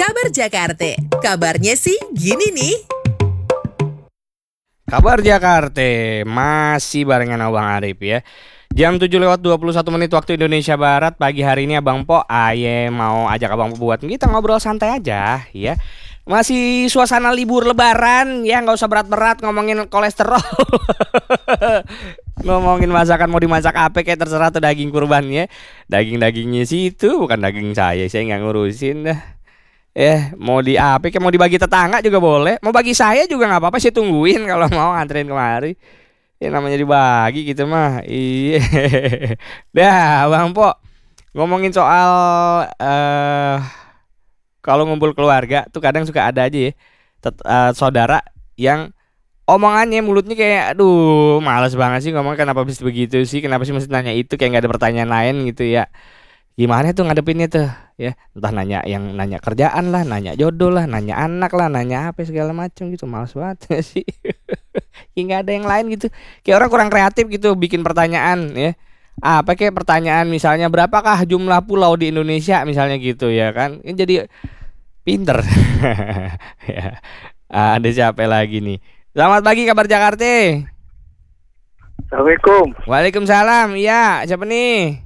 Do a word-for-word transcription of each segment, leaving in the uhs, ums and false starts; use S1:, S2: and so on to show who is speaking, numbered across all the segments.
S1: Kabar Jakarta. Kabarnya sih gini nih.
S2: Kabar Jakarta masih barengan Abang Arif ya. Jam tujuh lewat dua puluh satu menit waktu Indonesia Barat. Pagi hari ini Abang Po aye mau ajak Abang Po buat kita ngobrol santai aja ya. Masih suasana libur lebaran ya, nggak usah berat-berat ngomongin kolesterol. Ngomongin masakan mau dimasak apa kayak terserah tuh, daging kurban ya. Daging-dagingnya sih itu bukan daging saya, saya nggak ngurusin dah. Eh mau di apa kayak mau dibagi tetangga juga boleh. Mau bagi saya juga nggak apa-apa, saya tungguin kalau mau nganterin kemari. Ya namanya dibagi gitu mah. Iya. Dah Bang Po, ngomongin soal eh kalau ngumpul keluarga tuh kadang suka ada aja ya tet- eh, saudara yang omongannya mulutnya kayak aduh males banget sih ngomong, kenapa bisa begitu sih, kenapa sih mesti nanya itu, kayak nggak ada pertanyaan lain gitu ya. Gimana tuh ngadepinnya tuh ya, entah nanya yang nanya kerjaan lah, nanya jodoh lah, nanya anak lah, nanya apa segala macam gitu, males banget nggak sih. Ya nggak ada yang lain gitu, kayak orang kurang kreatif gitu bikin pertanyaan ya. Apa kayak pertanyaan misalnya berapakah jumlah pulau di Indonesia misalnya gitu ya kan. Ini jadi pinter. Ya. Ada siapa lagi nih? Selamat pagi kabar Jakarta.
S3: Assalamualaikum.
S2: Waalaikumsalam. Iya, siapa nih?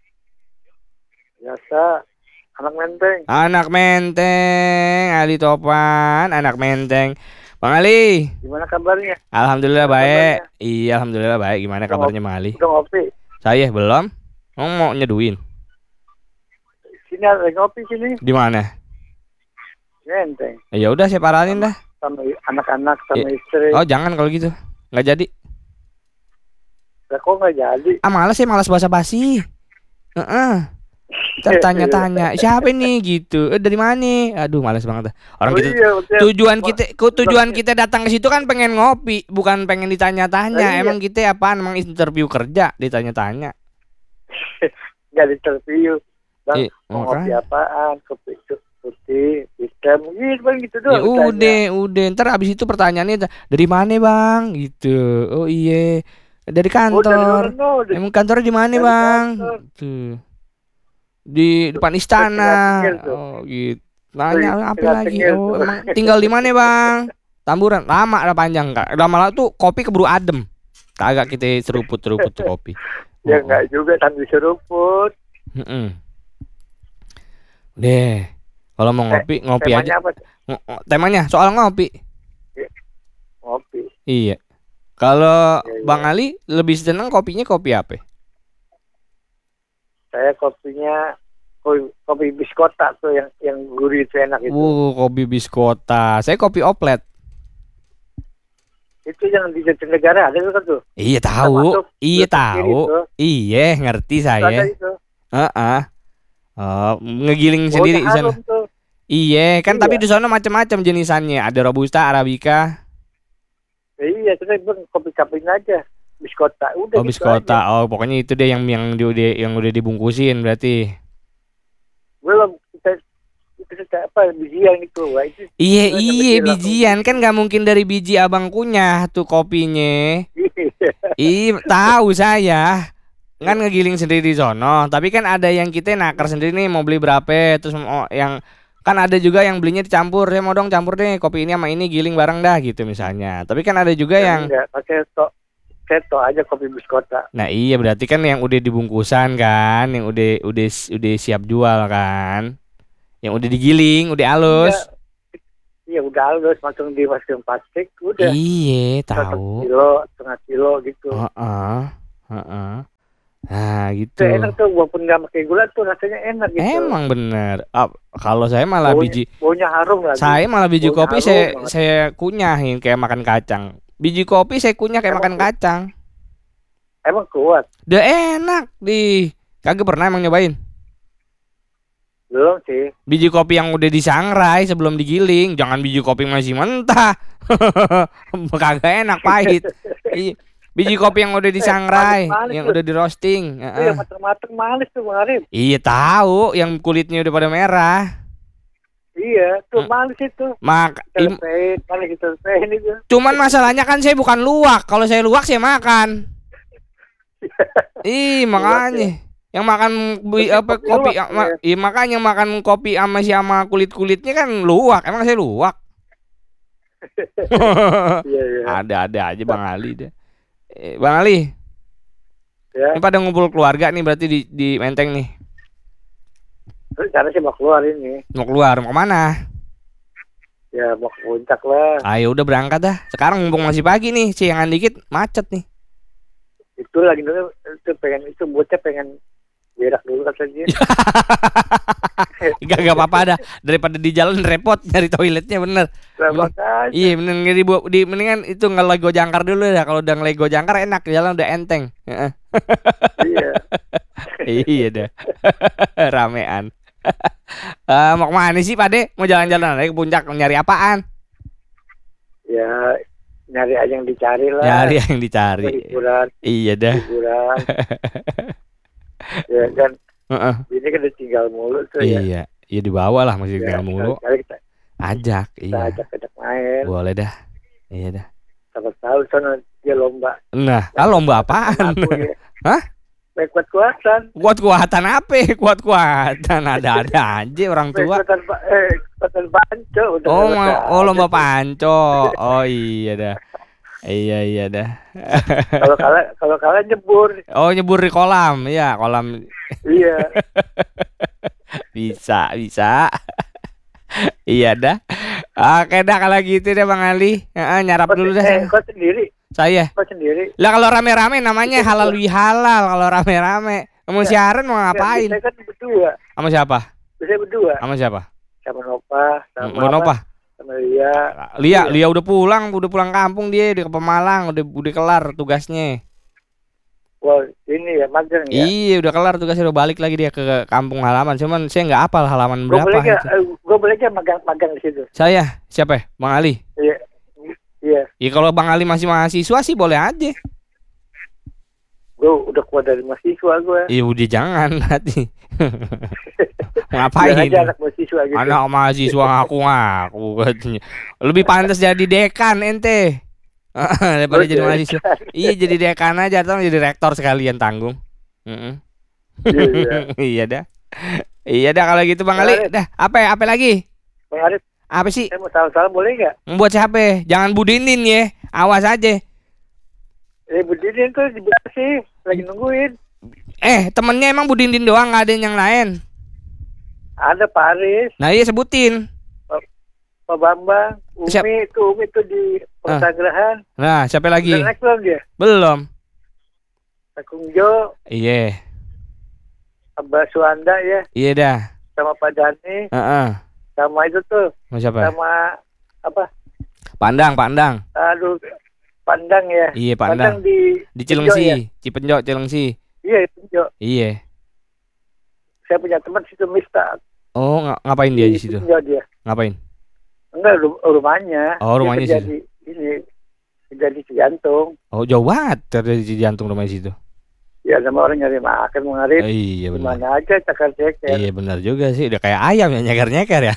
S3: Biasa, anak menteng.
S2: Anak menteng, Ali Topan, anak menteng. Bang Ali,
S3: Gimana kabarnya?
S2: alhamdulillah
S3: Gimana
S2: baik.
S3: kabarnya?
S2: Iya, alhamdulillah baik. Gimana
S3: Udah
S2: kabarnya
S3: ngopi?
S2: Bang Ali?
S3: Udah ngopi?
S2: Saya belum. Oh, mau nyeduin.
S3: Sini ada ngopi sini.
S2: Di mana?
S3: Menteng.
S2: Eh, ya udah saya paranin dah.
S3: Sama i- anak-anak sama
S2: Iya.
S3: istri.
S2: Oh, jangan kalau gitu. Nggak jadi.
S3: Lah kok nggak jadi?
S2: Ah, malas saya malas basa-basi. Heeh. Ntar tanya-tanya siapa nih gitu. Eh, dari mana? Aduh, malas banget dah. Orang
S3: Oh
S2: kita
S3: iya, betul.
S2: tujuan
S3: Ma-
S2: kita ku- tujuan
S3: Bang,
S2: kita datang ke situ kan pengen ngopi, bukan pengen ditanya-tanya.
S3: Iya.
S2: Emang kita apaan? Emang interview kerja ditanya-tanya.
S3: nggak interview. Bang,
S2: Iya,
S3: mau ngopi
S2: makanya.
S3: apaan? Kopi itu- putih, hitam, gitu bang gitu
S2: Ya
S3: doang. ditanya.
S2: udah, udah. Ntar abis itu pertanyaannya ta- dari mana bang? Gitu. Oh iya, dari
S3: Oh, dari
S2: kantor.
S3: mana? Dari-
S2: Emang kantornya di mana
S3: dari
S2: bang?
S3: kantor.
S2: Gitu. Di depan
S3: Terus
S2: istana.
S3: tinggal tuh.
S2: Oh gitu. Nanya
S3: Terus
S2: apa
S3: tinggal
S2: lagi?
S3: tinggal
S2: Oh
S3: tuh.
S2: emang tinggal di mana bang? Tamburan. Lama ada panjang kak. Lama-lama tuh kopi keburu adem. Kagak kita seruput-seruput tuh kopi.
S3: Ya
S2: Oh, oh.
S3: nggak juga sambil seruput.
S2: Mm-mm. Deh. Kalau mau ngopi, ngopi
S3: Temanya
S2: aja.
S3: apa?
S2: Ngo- ngo- Temanya soal ngopi.
S3: Ngopi.
S2: Iya. Kalau
S3: Iya, iya.
S2: Bang Ali lebih seneng kopinya kopi apa?
S3: Saya kopinya kopi, kopi biskota tuh yang yang gurih itu enak itu.
S2: Wuh, kopi biskota. Saya kopi oplet.
S3: Itu yang di Jatinegara ada kan tuh.
S2: Iya tahu.
S3: Masuk,
S2: Iya
S3: belok ke kiri
S2: tahu.
S3: tuh.
S2: Iya, ngerti
S3: Itu ada
S2: saya.
S3: itu.
S2: Heeh. Oh, ngegiling
S3: Baunya
S2: sendiri di sana.
S3: harum tuh.
S2: Iya, kan
S3: Iya.
S2: tapi di sana macam-macam jenisannya. Ada robusta, arabica,
S3: Ya, iya, terus bang kopi capin aja. Biskota udah
S2: oh
S3: gitu
S2: biskota.
S3: aja.
S2: Oh, pokoknya itu deh yang yang di, udah yang udah dibungkusin berarti.
S3: Belum kita itu kita apa bijian itu. Wah, itu
S2: Iya,
S3: itu
S2: iya
S3: kecil langsung.
S2: bijian kan nggak mungkin dari biji abang kunyah tuh kopinya. Iya, tahu saya. Kan ngegiling sendiri di sono, tapi kan ada yang kita nakar sendiri nih mau beli berapa, terus mau yang kan ada juga yang belinya dicampur, ya mau dong campur deh kopi ini sama ini giling bareng dah gitu misalnya. Tapi kan ada juga yang
S3: enggak pakai to seto aja kopi biskota.
S2: nah iya berarti kan yang udah dibungkusan kan, yang udah udah udah siap jual kan. Yang udah digiling, udah halus.
S3: Iya udah halus langsung dimasukin plastik udah.
S2: Iya,
S3: Satu
S2: tahu.
S3: kilo, setengah kilo gitu.
S2: Heeh. Heeh. Nah, gitu.
S3: Itu enak tuh walaupun nggak pakai gula tuh rasanya enak gitu.
S2: Emang bener. Ah, kalau saya malah
S3: baunya,
S2: biji
S3: baunya harum lagi.
S2: saya malah biji
S3: Baunya
S2: kopi
S3: harum
S2: saya
S3: banget.
S2: saya kunyahin kayak makan kacang. Biji kopi saya kunyah kayak
S3: Emang
S2: makan
S3: ku-
S2: kacang.
S3: Emang kuat?
S2: Udah enak di. Kagak pernah emang nyobain.
S3: Belum sih.
S2: Biji kopi yang udah disangrai sebelum digiling, jangan biji kopi masih mentah. Kagak enak, pahit. Iya. Biji kopi yang udah disangrai,
S3: manis-manis
S2: yang
S3: tuh.
S2: udah di roasting.
S3: Itu
S2: Heeh.
S3: yang mateng-mateng manis tuh Bang Arif.
S2: Iya tahu, yang kulitnya udah pada merah.
S3: Iya, tuh
S2: Hmm.
S3: manis itu.
S2: Mak, im-
S3: Selesai, manis itu selesai itu.
S2: cuman masalahnya kan saya bukan luwak. Kalau saya luwak saya makan. Ih, makanya. Yang makan bui,
S3: Terus
S2: apa
S3: kopi
S2: kopi
S3: luwak,
S2: ma, iya, makanya makan kopi sama si sama kulit-kulitnya kan luwak. Emang saya luwak.
S3: Iya, iya.
S2: Ada-ada aja Bang Ali deh. Eh, Bang Ali,
S3: Ya,
S2: ini pada ngumpul keluarga nih berarti di di Menteng nih.
S3: terus cara sih mau keluar ini.
S2: Mau keluar, mau kemana?
S3: Ya, mau ke puncak lah.
S2: Ayo udah berangkat dah. Sekarang mumpung masih pagi nih, siangan dikit macet nih.
S3: Itu lagi dulu itu pengen itu bocah pengen berak dulu katanya.
S2: Gak gak apa-apa dah. Daripada di jalan repot nyari toiletnya bener.
S3: Berapa kali?
S2: Iya bener di, di mendingan itu ngelego jangkar dulu ya. Kalau udah ngelego jangkar enak, jalan udah enteng. Heeh.
S3: Iya.
S2: Iya dah. Ramean. Eh, mau kemana sih Pak De? Mau jalan-jalan aja ke puncak nyari apaan?
S3: Ya, nyari aja yang dicari lah.
S2: Nyari yang dicari.
S3: Hiburan,
S2: Iya dah.
S3: hiburan. Ya kan,
S2: Heeh.
S3: ini kan udah tinggal mulu tuh ya.
S2: Iya, iya dibawa lah masih
S3: Ya,
S2: tinggal mulu.
S3: sekali kita,
S2: Ajak,
S3: kita
S2: iya.
S3: ajak-ajak main.
S2: Boleh dah. Iya dah.
S3: Siapa tahu sana dia lomba.
S2: Nah, ah lomba apaan?
S3: Aku ya.
S2: Hah?
S3: Kuat-kuatan.
S2: Kuat-kuatan apa? Kuat-kuatan ada-ada aja orang tua.
S3: Kuatan eh kuatan panco udah.
S2: Oh,
S3: selesai.
S2: ma- oh lomba panco. Oh iya dah. Iya iya dah.
S3: Kalau kalah kalau kalah nyebur.
S2: Oh nyebur di kolam, ya kolam.
S3: Iya.
S2: Bisa bisa. Iya dah. Oke dah kalau gitu deh Bang Ali. Heeh, nyarap
S3: Kau,
S2: dulu dah.
S3: eh, kau sendiri,
S2: Saya.
S3: kau sendiri.
S2: Lah kalau rame-rame namanya halal bihalal kalau rame-rame. Mau
S3: Ya.
S2: siaran mau ngapain?
S3: Ya, saya kan berdua.
S2: Sama siapa?
S3: Saya berdua.
S2: Sama siapa?
S3: Sama Nova, sama
S2: Mau Nova?
S3: sama Lia.
S2: Lia, Lia udah pulang, udah pulang kampung dia di Pemalang, udah udah kelar tugasnya.
S3: Wah, ini ya magang ya.
S2: Iya, udah kelar tugasnya, udah balik lagi dia ke kampung halaman. Cuman saya nggak hafal halaman
S3: Gue
S2: berapa
S3: boleh gak,
S2: itu.
S3: gue boleh gak magang-magang di situ?
S2: Saya, siapa ya? Bang Ali.
S3: Iya, iya.
S2: Ya kalau Bang Ali masih mahasiswa sih boleh aja.
S3: Gue udah keluar dari mahasiswa gue.
S2: Iya udah jangan nanti.
S3: Biar
S2: Ngapain?
S3: aja anak mahasiswa gitu.
S2: Anak mahasiswa ngaku-ngaku katanya. Lebih pantas jadi dekan ente. Daripada
S3: Oh,
S2: jadi
S3: dekan.
S2: mahasiswa. Iya jadi dekan aja atau jadi rektor sekalian tanggung. Heeh.
S3: Iya, iya.
S2: Iya dah. Iya dah kalau gitu Bang
S3: Bang
S2: Ali.
S3: Arif.
S2: Dah, apa ya? Apa lagi?
S3: Bang Arif,
S2: Apa sih?
S3: saya mau salam-salam boleh gak?
S2: Membuat siapa? Jangan budinin ya. Awas aja.
S3: Eh, Budinin tuh di sih lagi nungguin.
S2: Eh, temennya emang Budindin doang, nggak ada yang lain.
S3: Ada Pak Aris,
S2: Nah, iya sebutin.
S3: Pak Bambang, Umi
S2: Siap.
S3: itu Umi itu di Persanggrahan.
S2: Nah, siapa lagi?
S3: Udah naik belum dia?
S2: Belum.
S3: Pak Jo,
S2: Iya.
S3: Abah Suanda ya,
S2: Iya dah.
S3: sama Pak Dani,
S2: Heeh.
S3: sama itu tuh,
S2: Mau siapa?
S3: sama apa?
S2: Pandang, Pandang.
S3: Aduh, Pandang ya.
S2: Iya, Pandang.
S3: di
S2: Di
S3: Penjo
S2: Cilengsi,
S3: ya?
S2: Cipenjo, Cilengsi.
S3: Iya, Penjo.
S2: Iya.
S3: Saya punya teman situ Miftah.
S2: Oh, ng- ngapain dia di situ?
S3: Penjo dia.
S2: Ngapain?
S3: Enggak, ru- rumahnya.
S2: Oh, rumahnya
S3: Dia kerja
S2: situ.
S3: di ini kerja di Cijantung.
S2: Oh, jauh banget dari jantung rumah di situ.
S3: Ya sama orang nyari makan mau ngarip.
S2: Iya benar.
S3: Gimana aja cakar ceker.
S2: Iya benar juga sih. Udah kayak ayam ya nyeker-nyeker ya.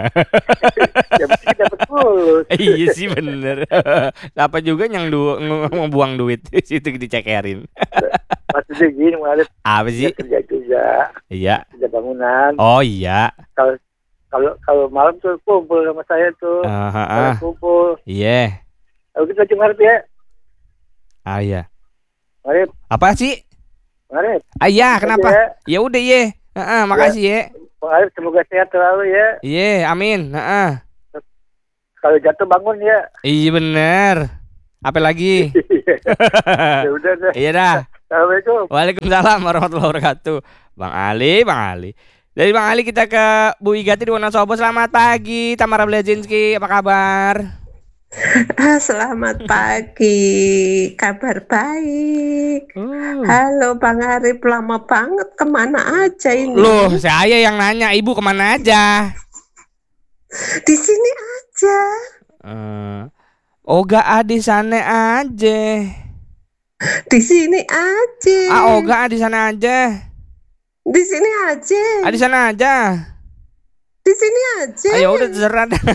S3: Yang penting dapat fulus.
S2: Iya sih bener. Apa juga yang du mau buang duit situ dicekerin.
S3: Maksudnya gini ngarip.
S2: Apa
S3: Dia
S2: sih?
S3: kerja juga.
S2: Iya.
S3: Kerja bangunan.
S2: Oh iya.
S3: Kalau kalau kalau malam tuh kumpul sama saya tuh.
S2: Ah, ah,
S3: Kalau
S2: ah.
S3: kumpul.
S2: Iya.
S3: Kalau kita cuma ngarip ya.
S2: Ah iya.
S3: Ngarip,
S2: Apa sih?
S3: ngarip.
S2: Ah iya,
S3: Gitu
S2: kenapa?
S3: aja.
S2: Ya udah ye. Heeh, makasih ye.
S3: Ngarip semoga sehat selalu ya.
S2: Iya, amin. Heeh.
S3: Kalau jatuh bangun ya.
S2: Iya bener. Apa lagi?
S3: Ya udah deh.
S2: Iya dah.
S3: Assalamualaikum.
S2: Waalaikumsalam warahmatullahi wabarakatuh. Bang Ali, Bang Ali. Dari Bang Ali kita ke Bu Igati di Wonosobo. Selamat pagi, Tamara Blazinski. Apa kabar?
S4: Ah, selamat pagi, kabar baik.
S2: Oh.
S4: Halo Bang Arif, lama banget kemana aja ini?
S2: Loh, saya yang nanya, Ibu kemana aja?
S4: Di sini aja.
S2: Eh, Oga di sana aja.
S4: Di sini aja.
S2: Ah, Oga di sana aja.
S4: Di sini aja.
S2: Ah, di sana aja.
S4: Di sini aja.
S2: Ayo udah terserah dah.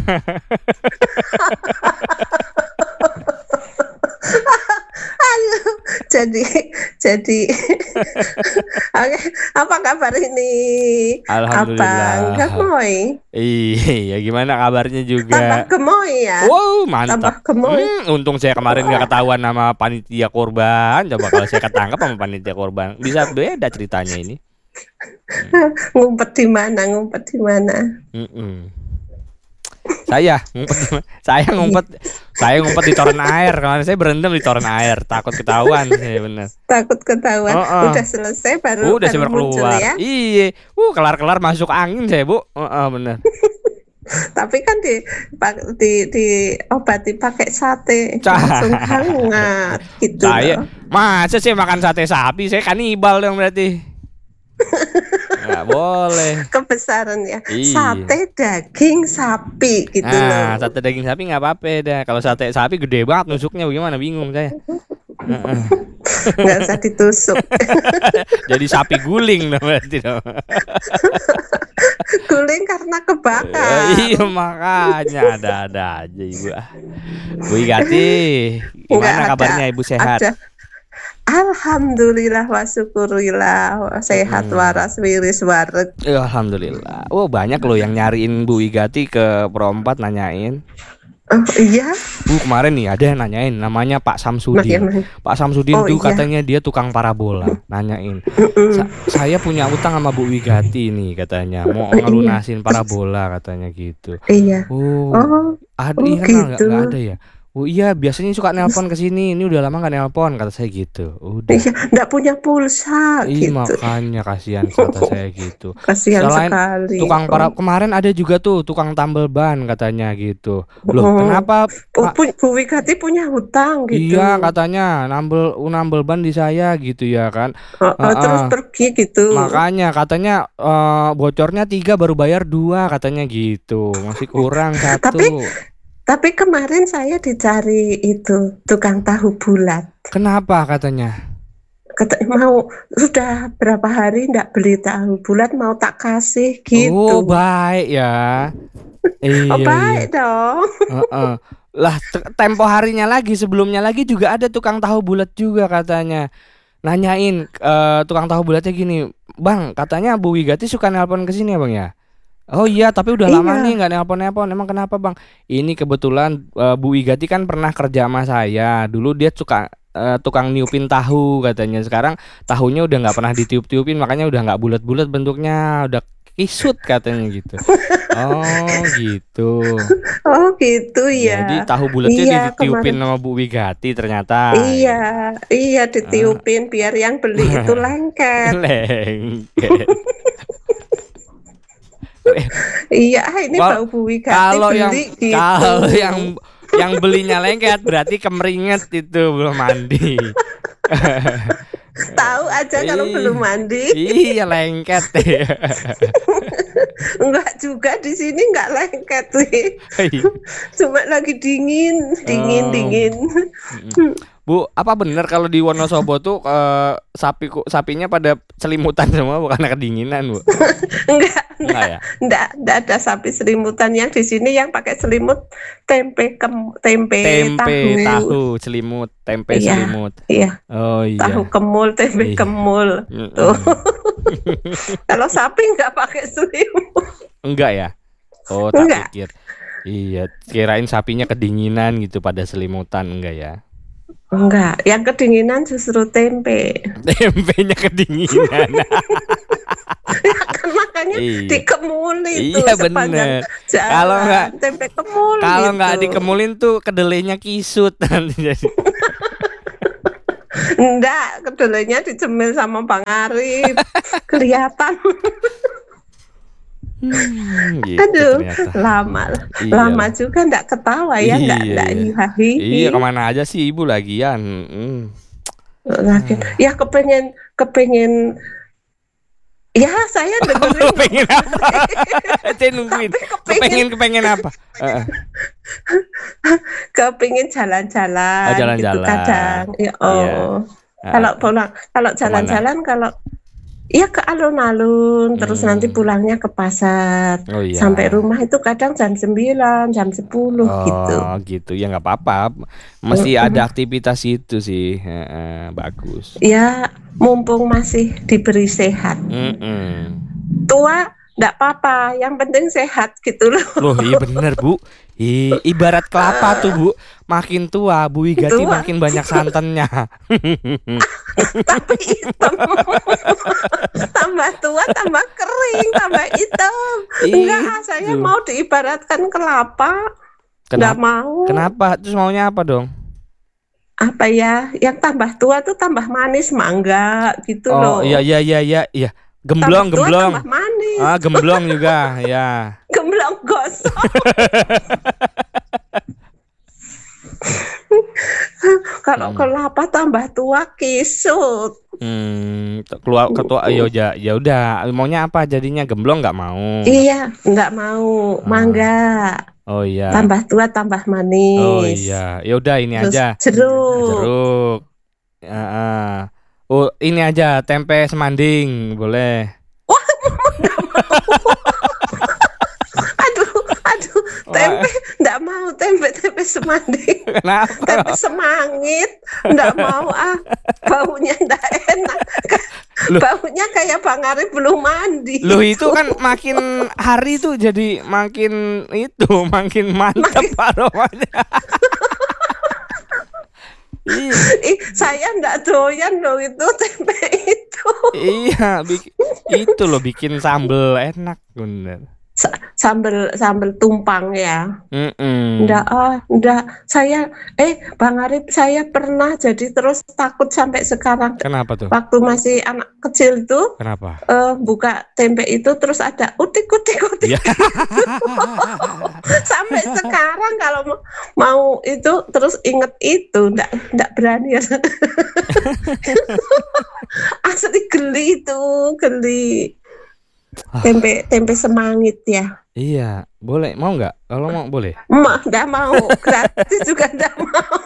S4: Jadi jadi Oke, apa kabar ini?
S2: Alhamdulillah.
S4: Abang gemoy.
S2: Iya, gimana kabarnya
S4: Tambah
S2: juga?
S4: gemoy ya.
S2: Wow,
S4: Tambah
S2: mantap.
S4: gemoy.
S2: Hmm, untung saya kemarin nggak ketahuan nama panitia korban. Coba kalau saya ketangkap sama panitia korban, bisa beda ceritanya ini.
S4: Ngumpet di mana? Ngumpet di mana?
S2: Mm-mm. Saya ngumpet, di ma- saya ngumpet, saya ngumpet di toren air. Kemarin saya berendam di toren air, takut ketahuan saya bener.
S4: Takut ketahuan.
S2: Oh, oh.
S4: Udah selesai baru
S2: Udah
S4: baru
S2: saya
S4: muncul
S2: keluar.
S4: ya.
S2: Iya, uh kelar-kelar masuk angin saya bu. Heeh, bener.
S4: Tapi kan di pak- di di obati pakai sate
S2: Cah.
S4: langsung hangat gitu
S2: Saya
S4: loh.
S2: masa sih makan sate sapi, saya kanibal dong berarti. Nggak boleh.
S4: Kebesaran ya.
S2: Iya.
S4: Sate daging sapi gitu
S2: Nah,
S4: loh.
S2: sate daging sapi nggak apa-apa dah. Kalau sate sapi gede banget nusuknya, bagaimana bingung saya. Heeh.
S4: Nggak usah ditusuk.
S2: Jadi sapi guling dong berarti dong.
S4: Guling karena kebakar.
S2: Iya makanya ada-ada aja ibu. Bu Igati,
S4: Nggak
S2: gimana
S4: ada.
S2: kabarnya ibu sehat?
S4: Ada. Alhamdulillah wa syukurillah sehat
S2: Mm-mm.
S4: waras wiris wareg.
S2: Eh, Alhamdulillah. Oh banyak loh yang nyariin Bu Igati ke Pro empat nanyain.
S4: Oh iya.
S2: Bu kemarin nih ada yang nanyain namanya Pak Samsudin.
S4: Bagaimana?
S2: Pak Samsudin
S4: Oh,
S2: tuh
S4: iya.
S2: katanya dia tukang parabola. Nanyain.
S4: Mm-mm.
S2: Sa- saya punya utang sama Bu Wigati nih katanya. Mau
S4: Iya.
S2: ngelunasin parabola katanya gitu.
S4: Iya.
S2: Oh,
S4: Oh,
S2: ada
S4: oh
S2: iya kenal nggak?
S4: gitu.
S2: Nggak ada ya? Oh iya biasanya suka nelpon ke sini. Ini udah lama nggak nelpon kata saya gitu. Udah.
S4: Iya, nggak punya pulsa
S2: Ih
S4: gitu.
S2: makanya kasihan kata saya gitu.
S4: Kasihan
S2: Selain
S4: sekali.
S2: tukang
S4: Oh.
S2: para kemarin ada juga tuh tukang tambal ban katanya gitu. Loh
S4: Oh.
S2: kenapa
S4: Oh,
S2: Pak?
S4: pu- Bu Wigati punya hutang gitu.
S2: Iya katanya nambel nambel ban di saya gitu ya kan.
S4: Oh, oh,
S2: Ah,
S4: terus
S2: ah.
S4: pergi gitu.
S2: Makanya katanya eh, bocornya tiga baru bayar dua katanya gitu. Masih kurang satu.
S4: Tapi tapi kemarin saya dicari itu tukang tahu bulat.
S2: Kenapa katanya?
S4: Kata, mau sudah berapa hari ndak beli tahu bulat mau tak kasih gitu.
S2: Oh baik ya. Iya
S4: Oh,
S2: iya.
S4: baik dong.
S2: Heeh. Lah te- tempo harinya lagi sebelumnya lagi juga ada tukang tahu bulat juga katanya. Nanyain eh, tukang tahu bulatnya gini, Bang katanya Bu Wigati suka nelpon ke sini ya Bang ya? Oh iya tapi udah lama
S4: Iya.
S2: nih nggak nelpon-nelpon. Emang kenapa Bang? Ini kebetulan eh, Bu Wigati kan pernah kerja sama saya. Dulu dia suka eh, tukang niupin tahu katanya. Sekarang tahunya udah nggak pernah ditiup-tiupin, makanya udah nggak bulat-bulat bentuknya, udah kisut katanya gitu. Oh gitu.
S4: Oh gitu ya.
S2: Jadi tahu bulatnya
S4: Iya,
S2: ditiupin
S4: kemarin.
S2: sama Bu Wigati ternyata.
S4: Iya, iya ditiupin biar yang beli itu lengket.
S2: Lengket.
S4: Iya, ah, ini
S2: Wal-
S4: bau Bu Wigati
S2: Kalau yang
S4: beli gitu.
S2: kalau yang yang belinya lengket berarti kemeringet itu belum mandi.
S4: Tahu aja kalau
S2: Iya.
S4: belum mandi.
S2: Iya lengket.
S4: Enggak juga di sini enggak lengket sih. Cuma lagi dingin, dingin,
S2: Oh.
S4: dingin.
S2: Bu, apa bener kalau di Wonosobo tuh eh, sapi sapinya pada selimutan semua bukan kedinginan, Bu?
S4: Enggak,
S2: Enggak ya?
S4: enggak, enggak ada sapi selimutan yang di sini yang pakai selimut tempe kem, tempe,
S2: Tempe,
S4: tahu.
S2: tahu, selimut, tempe
S4: Iya.
S2: selimut.
S4: Iya,
S2: Oh iya.
S4: tahu kemul, tempe
S2: Iya.
S4: kemul.
S2: Mm-mm.
S4: Tuh. Kalau sapi enggak pakai selimut.
S2: Enggak ya? Oh, tak
S4: Enggak.
S2: pikir. Iya, kirain sapinya kedinginan gitu pada selimutan enggak ya?
S4: Enggak, yang kedinginan justru tempe.
S2: Tempenya kedinginan.
S4: Kan makanya
S2: Iya.
S4: dikemuli itu
S2: Iya,
S4: sepanjang
S2: bener.
S4: jalan.
S2: Kalau enggak-
S4: tempe kemul
S2: Kalau
S4: gitu.
S2: nggak dikemulin tuh kedelainya kisut nanti jadi.
S4: Enggak, kedelainya dicemil sama Bang Arif. Kelihatan.
S2: Hmm, gitu
S4: Aduh,
S2: ternyata.
S4: lama.
S2: Iya.
S4: Lama juga enggak ketawa ya, enggak
S2: Iya,
S4: enggak
S2: iya.
S4: hihi.
S2: Iya, kemana aja sih ibu lagian? Mm.
S4: Lagi. Ya kepengen kepengen ya saya dengerin.
S2: Kepengen apa? Saya nungguin.
S4: Tapi kepengen-
S2: Kepengen kepengen apa? Heeh.
S4: Kepengen jalan-jalan
S2: Oh, jalan-jalan.
S4: gitu kadang. Ya, oh.
S2: Iya.
S4: Kalau pulang, kalau jalan-jalan, kalau Iya ke alun-alun, terus
S2: Hmm.
S4: nanti pulangnya ke pasar.
S2: Oh iya.
S4: Sampai rumah itu kadang jam sembilan, jam sepuluh gitu.
S2: Oh gitu ya nggak apa-apa. Masih
S4: Mm-mm.
S2: ada aktivitas itu sih. Heeh, bagus.
S4: Ya, mumpung masih diberi sehat.
S2: Mm-mm.
S4: Tua enggak apa-apa, yang penting sehat gitu loh.
S2: Loh iya bener Bu. I- ibarat kelapa tuh Bu. Makin tua Bu Wigati
S4: Tua.
S2: makin banyak santannya.
S4: Tapi hitam. Tambah tua, tambah kering, tambah hitam. Enggak, ah, saya
S2: Itu.
S4: mau diibaratkan kelapa. Enggak
S2: Kenapa?
S4: mau.
S2: Kenapa? Terus maunya apa dong?
S4: Apa ya? Yang tambah tua tuh tambah manis, mangga gitu
S2: Oh
S4: loh.
S2: iya iya iya iya iya. Gemblong
S4: Tambah tua
S2: gemblong.
S4: tambah manis.
S2: Ah gemblong juga ya.
S4: Gemblong gosong. Kalau
S2: Hmm.
S4: kelapa tambah tua kisut.
S2: Hmm, t- keluar ketua ya ya ya udah maunya apa jadinya gemblong nggak mau.
S4: Iya, nggak mau. Mangga.
S2: Oh iya.
S4: Tambah tua tambah manis.
S2: Oh iya. Ya udah ini
S4: Terus
S2: aja.
S4: jeruk.
S2: Jeruk. Ya, ah. Oh ini aja tempe semanding boleh.
S4: Aduh, aduh, tempe nggak mau, tempe tempe semanding.
S2: Kenapa?
S4: Tempe semangit nggak mau ah, baunya nggak enak.
S2: Loh.
S4: Baunya kayak Bang Arif belum mandi.
S2: Loh itu kan makin hari tuh jadi makin itu makin mantap aromanya. Ih,
S4: Ih, saya nggak doyan loh itu tempe itu.
S2: iya, bik- itu loh bikin sambel enak bener.
S4: Sa- Sambel sambel tumpang ya.
S2: Mm-mm.
S4: Nggak ah, nggak. Saya eh Bang Arif, saya pernah jadi terus takut sampai sekarang.
S2: Kenapa tuh?
S4: Waktu masih anak kecil itu
S2: Kenapa?
S4: eh, buka tempe itu terus ada utik utik utik.
S2: Ya.
S4: Sampai sekarang kalau mau, mau itu terus inget itu ndak ndak berani. Asli geli itu, geli. Tempe tempe semangit ya.
S2: Iya, boleh. Mau nggak? Kalau mau boleh.
S4: Mah ndak mau, gratis juga ndak mau.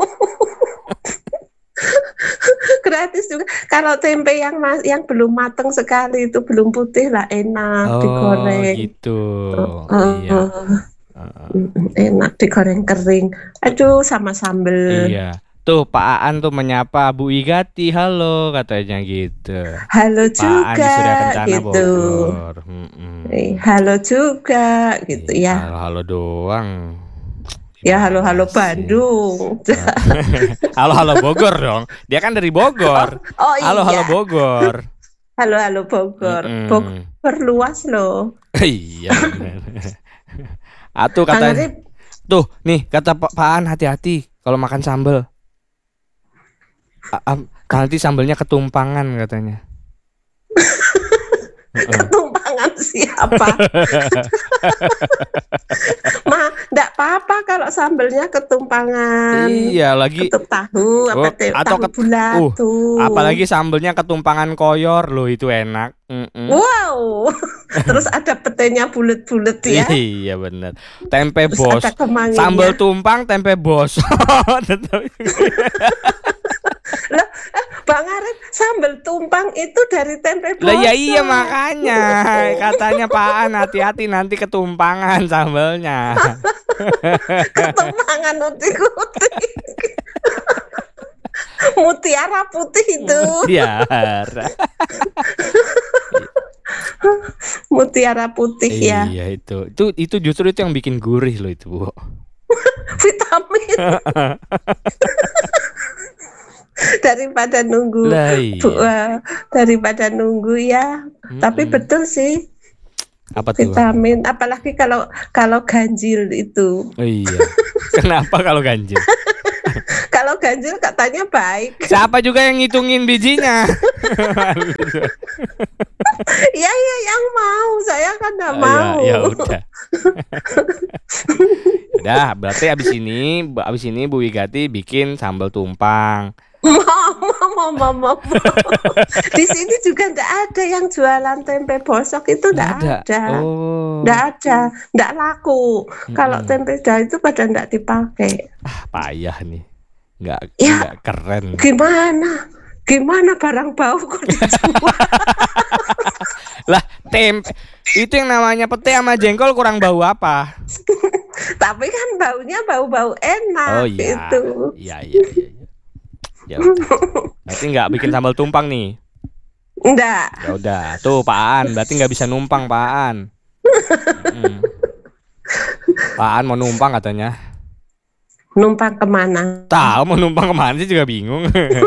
S4: Gratis juga. Kalau tempe yang mas, yang belum mateng sekali itu belum putih lah enak
S2: Oh,
S4: digoreng.
S2: gitu.
S4: Eh,
S2: Iya.
S4: eh, enak digoreng kering. Aduh sama sambel.
S2: Iya. Tuh Pak Aan tuh menyapa Bu Wigati, halo katanya gitu.
S4: Halo
S2: Pak Aan di
S4: juga
S2: Surya Kencana
S4: gitu.
S2: Bogor. Mm-mm.
S4: Eh, halo juga gitu
S2: Iya,
S4: ya.
S2: halo-halo doang.
S4: Ya halo-halo
S2: Gimana sih?
S4: Bandung.
S2: Halo-halo Bogor dong. Dia kan dari Bogor.
S4: Oh iya.
S2: Halo-halo Bogor.
S4: Halo-halo Bogor.
S2: Mm-mm.
S4: Bogor luas loh.
S2: Iya bener. Atuh
S4: Bang
S2: kata
S4: Arif,
S2: tuh nih kata Pak Paan hati-hati kalau makan sambel. A- am- nanti sambelnya ketumpangan katanya. Heeh.
S4: ketumpangan siapa? Ma, enggak apa-apa kalau sambelnya ketumpangan.
S2: Iya lagi.
S4: Ketup tahu apa
S2: Oh,
S4: te-
S2: atau
S4: tahu
S2: ket-
S4: bulat
S2: uh,
S4: tuh.
S2: Apalagi sambelnya ketumpangan koyor loh itu enak. Mm-mm.
S4: Wow. Terus ada petenya bulat-bulat ya.
S2: Iya bener. Tempe
S4: Terus
S2: bos.
S4: ada kemanginya.
S2: Sambal tumpang tempe bos.
S4: Loh, eh, Bang Arif, sambal tumpang itu dari tempe
S2: Lah ya
S4: bosok.
S2: iya makanya katanya Paan hati-hati nanti ketumpangan sambelnya.
S4: Ketumpangan utik-utik. Mutiara putih itu.
S2: Mutiara.
S4: Mutiara putih ya.
S2: Iya itu. Itu itu justru itu yang bikin gurih loh itu, Bu.
S4: Vitamin. Daripada nunggu
S2: Lah iya.
S4: Bu, eh, daripada nunggu ya. Tapi
S2: Mm-mm.
S4: betul sih
S2: Apa tuh?
S4: vitamin. Apalagi kalau kalau ganjil itu.
S2: Oh iya. Kenapa kalau ganjil?
S4: Kalau ganjil katanya baik.
S2: Siapa juga yang ngitungin bijinya?
S4: Iya iya yang mau. Saya kan nggak
S2: Oh,
S4: mau.
S2: ya, ya udah. Udah, berarti abis ini, abis ini Bu Wigati bikin sambal tumpang.
S4: Mau, mau, mau, mau, mau. Di sini juga nggak ada yang jualan tempe bosok itu nggak
S2: Nggak
S4: ada.
S2: Oh,
S4: Nggak ada, nggak laku. Kalau
S2: Mm-mm.
S4: tempe dah itu pada nggak dipakai.
S2: ah, payah nih, nggak
S4: Ya.
S2: nggak keren.
S4: Gimana? Gimana barang bau kok dijual?
S2: Lah, tempe itu yang namanya pete sama jengkol kurang bau apa?
S4: Tapi kan baunya bau-bau enak
S2: Oh iya.
S4: itu.
S2: Iya iya iya. iya. Ya udah. Berarti nggak bikin sambal tumpang nih.
S4: Enggak.
S2: Ya udah, tuh Pak Aan, berarti nggak bisa numpang Pak Aan. Mm. Pak Aan mau numpang katanya.
S4: Numpang kemana?
S2: Tahu mau numpang kemana sih juga bingung.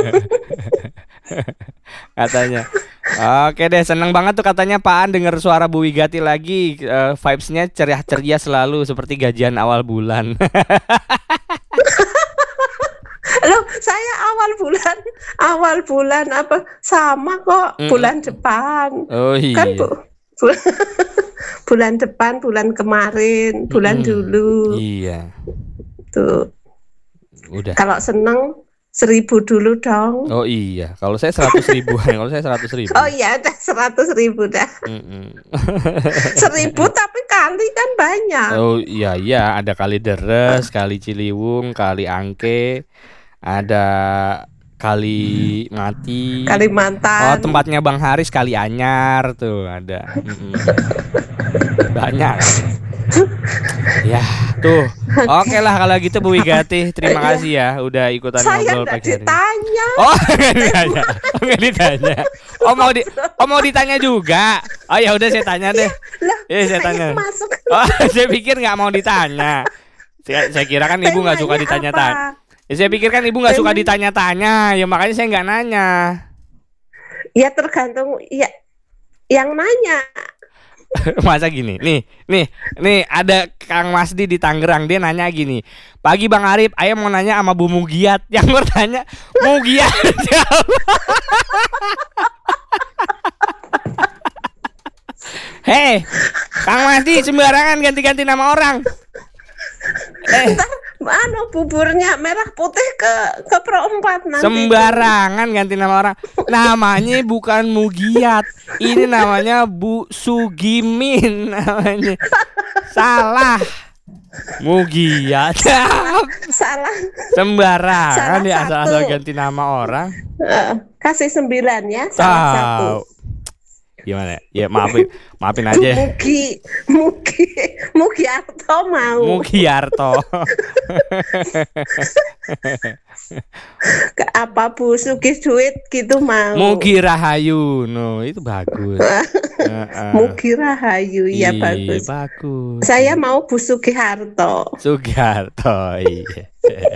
S2: Katanya. Oke deh, seneng banget tuh katanya Pak Aan denger suara Bu Wigati lagi. uh, Vibes-nya ceria-ceria selalu seperti gajian awal bulan.
S4: Loh, saya awal bulan, awal bulan apa sama kok
S2: Mm.
S4: bulan depan.
S2: Oh iya.
S4: Kan bu, bu- bulan depan, bulan kemarin, bulan
S2: Mm.
S4: dulu.
S2: Iya.
S4: Tuh.
S2: Udah.
S4: Kalau seneng seribu dulu dong.
S2: Oh iya, kalau saya seratus ribuan, kalau saya seratus ribu.
S4: Oh iya, dah seratus ribu dah.
S2: Mm-mm.
S4: Seribu tapi kali kan banyak.
S2: Oh iya iya, ada kali Deres, kali Ciliwung, kali Angke, ada kali Mati. Oh
S4: Kalimantan.
S2: tempatnya Bang Haris kali Anyar tuh ada. Mm-mm. Banyak. Ya tuh. Oke lah kalau gitu Bu Wigati, terima kasih ya udah ikutan
S4: Saya
S2: ngobrol
S4: nggak
S2: pagi hari ini.
S4: ditanya.
S2: Oh nggak ditanya, oh, nggak ditanya. Oh mau di, oh mau ditanya juga. Oh ya udah saya tanya deh.
S4: Lah,
S2: Eh saya tanya.
S4: masuk.
S2: Oh saya pikir nggak mau ditanya. Saya, saya kira kan ibu nggak suka
S4: Temanya
S2: ditanya-tanya.
S4: apa?
S2: Ya, saya pikir kan ibu nggak suka
S4: Temanya-
S2: ditanya-tanya, ya makanya saya nggak nanya.
S4: Ya tergantung ya yang nanya.
S2: Masa gini, nih, nih, nih ada Kang Masdi di Tangerang, dia nanya gini, pagi Bang Arif, ayah mau nanya sama Bu Mugiat, yang bertanya Mugiat. Hei, Kang Masdi sembarangan ganti-ganti nama orang. Eh,
S4: Anu buburnya merah putih ke ke perempat nanti.
S2: sembarangan ganti nama orang. Namanya bukan Mugiat. Ini namanya Bu Sugimin namanya. Salah. Mugiat.
S4: Salah.
S2: Sembarangan
S4: Salah
S2: dia
S4: satu.
S2: asal-asal ganti nama orang.
S4: Eh, kasih sembilan ya. Salah satu.
S2: Tahu. Gimana? Ya maafin, maafin aja.
S4: Mugi, Mugi, Mugiarto mau.
S2: Mugiarto.
S4: Ke apa Bu Sugih duit gitu mau.
S2: Mugi Rahayu. No, itu bagus. Heeh.
S4: Mugi Rahayu ya
S2: Iya,
S4: bagus.
S2: bagus.
S4: Saya mau Bu Sugiharto.
S2: Sugiharto. Iya.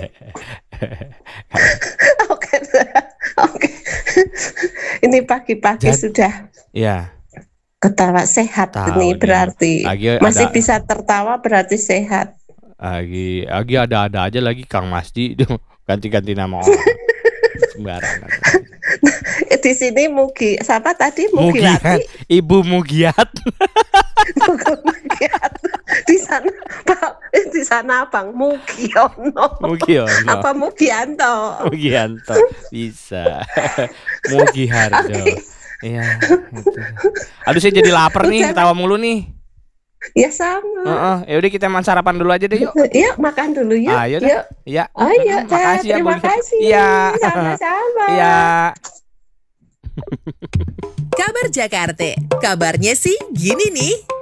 S4: Oke, oke. Ini pagi-pagi
S2: Jad-
S4: sudah
S2: Ya.
S4: ketawa sehat
S2: Tahu
S4: ini
S2: dia.
S4: berarti
S2: Lagi
S4: masih
S2: ada-
S4: bisa tertawa berarti sehat.
S2: Lagi lagi ada-ada aja lagi Kang Masdi ganti-ganti nama orang. Sembarangan.
S4: Eh, Di sini Mugi, siapa tadi
S2: Mugiat,
S4: Mugiwati?
S2: Ibu Mugiat.
S4: Mugiat. Di sana Pak, eh, di sana Bang Mugiono.
S2: Mugiono.
S4: Apa Mugianto?
S2: Mugianto bisa. Mugiharjo.
S4: Oke.
S2: Iya, gitu. Aduh saya jadi lapar nih,
S4: Udah.
S2: ketawa mulu nih.
S4: Ya sama.
S2: Heeh, ya udah kita makan sarapan dulu aja deh yuk.
S4: Yuk makan dulu yuk.
S2: Ayo dah.
S4: Yuk.
S2: Iya.
S4: Ayo,
S2: Mm, makasih ya,
S4: terima
S2: Bu Wigati.
S4: kasih.
S2: Iya.
S4: Sama-sama.
S2: Iya.
S1: Kabar Jakarta, kabarnya sih gini nih.